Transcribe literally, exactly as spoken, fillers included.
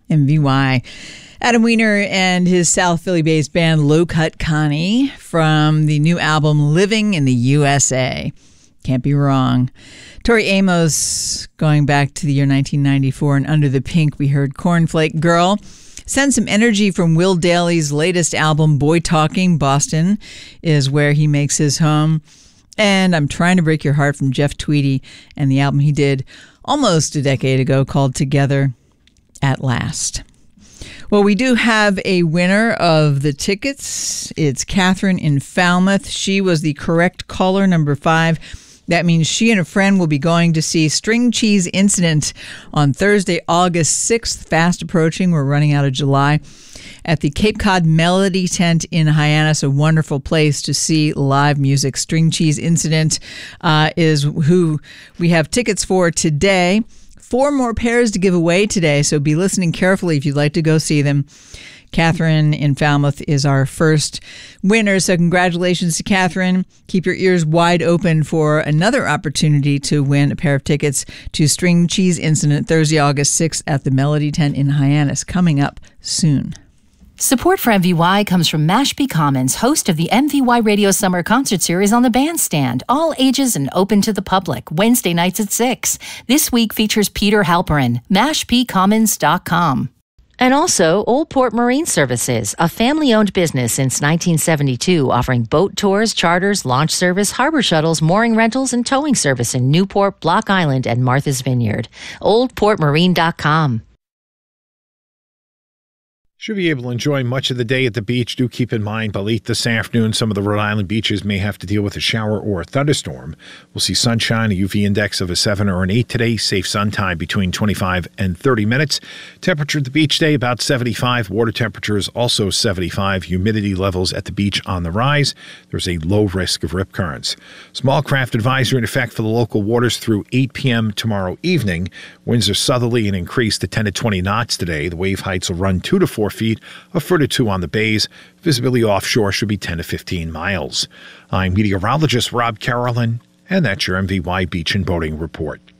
M V Y. Adam Weiner and his South Philly-based band Low Cut Connie from the new album Living in the U S A. Can't be wrong. Tori Amos, going back to the year nineteen ninety-four, and Under the Pink, we heard Cornflake Girl. Send some energy from Will Daly's latest album, Boy Talking. Boston is where he makes his home. And I'm Trying to Break Your Heart from Jeff Tweedy and the album he did almost a decade ago called Together at Last. Well, we do have a winner of the tickets. It's Catherine in Falmouth. She was the correct caller, number five. That means she and a friend will be going to see String Cheese Incident on Thursday, August sixth. Fast approaching. We're running out of July. At the Cape Cod Melody Tent in Hyannis, a wonderful place to see live music. String Cheese Incident uh, is who we have tickets for today. Four more pairs to give away today, so be listening carefully if you'd like to go see them. Catherine in Falmouth is our first winner, so congratulations to Catherine. Keep your ears wide open for another opportunity to win a pair of tickets to String Cheese Incident Thursday, August sixth at the Melody Tent in Hyannis, coming up soon. Support for M V Y comes from Mashpee Commons, host of the M V Y Radio Summer Concert Series on the Bandstand. All ages and open to the public. Wednesday nights at six. This week features Peter Halperin. Mashpee Commons dot com. And also Old Port Marine Services, a family-owned business since nineteen seventy-two, offering boat tours, charters, launch service, harbor shuttles, mooring rentals, and towing service in Newport, Block Island, and Martha's Vineyard. old port marine dot com. Should be able to enjoy much of the day at the beach. Do keep in mind, by late this afternoon, some of the Rhode Island beaches may have to deal with a shower or a thunderstorm. We'll see sunshine, a U V index of a seven or an eight today. Safe sun time between twenty-five and thirty minutes. Temperature at the beach day about seventy-five. Water temperature is also seventy-five. Humidity levels at the beach on the rise. There's a low risk of rip currents. Small craft advisory in effect for the local waters through eight p.m. tomorrow evening. Winds are southerly and increased to ten to twenty knots today. The wave heights will run two to four feet, a foot or two on the bays. Visibility offshore should be ten to fifteen miles. I'm meteorologist Rob Carolyn, and that's your M V Y Beach and Boating Report.